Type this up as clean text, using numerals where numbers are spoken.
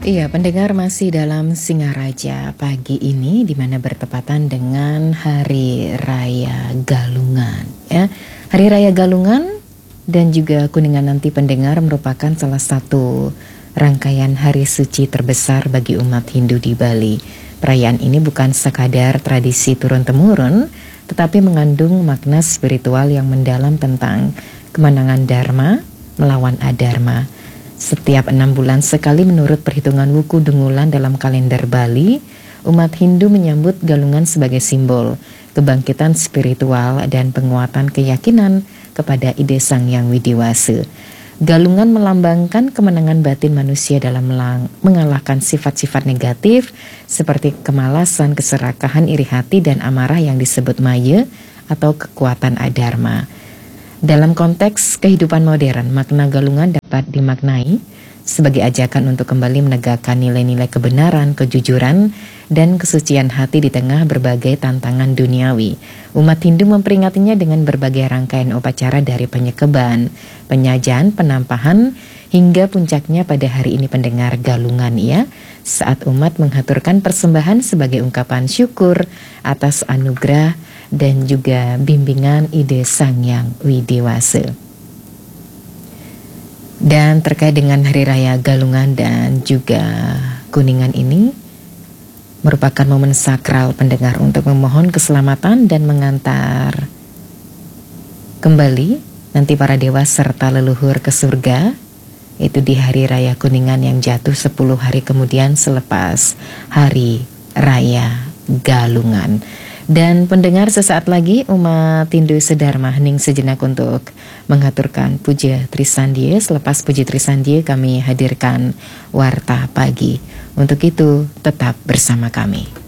Iya, pendengar masih dalam Singaraja pagi ini di mana bertepatan dengan Hari Raya Galungan ya. Hari Raya Galungan dan juga Kuningan nanti pendengar merupakan salah satu rangkaian hari suci terbesar bagi umat Hindu di Bali. Perayaan ini bukan sekadar tradisi turun-temurun, tetapi mengandung makna spiritual yang mendalam tentang kemenangan Dharma melawan Adharma. Setiap 6 bulan sekali menurut perhitungan Wuku Dungulan dalam kalender Bali, umat Hindu menyambut Galungan sebagai simbol kebangkitan spiritual dan penguatan keyakinan kepada ide Sang Hyang Widiwasa. Galungan melambangkan kemenangan batin manusia dalam mengalahkan sifat-sifat negatif seperti kemalasan, keserakahan, iri hati, dan amarah yang disebut maya atau kekuatan adharma. Dalam konteks kehidupan modern, makna Galungan dapat dimaknai sebagai ajakan untuk kembali menegakkan nilai-nilai kebenaran, kejujuran, dan kesucian hati di tengah berbagai tantangan duniawi. Umat Hindu memperingatinya dengan berbagai rangkaian upacara dari penyekeban, penyajian, penampahan, hingga puncaknya pada hari ini pendengar Galungan ya, saat umat menghaturkan persembahan sebagai ungkapan syukur atas anugerah dan juga bimbingan ide Sang Hyang Widiwasa. Dan terkait dengan Hari Raya Galungan dan juga Kuningan ini merupakan momen sakral pendengar untuk memohon keselamatan dan mengantar kembali nanti para dewa serta leluhur ke surga, itu di Hari Raya Kuningan yang jatuh 10 hari kemudian selepas Hari Raya Galungan. Dan pendengar, sesaat lagi umat Hindu sedharma hening sejenak untuk mengaturkan puja Trisandya. Selepas puja Trisandya kami hadirkan Warta Pagi. Untuk itu tetap bersama kami.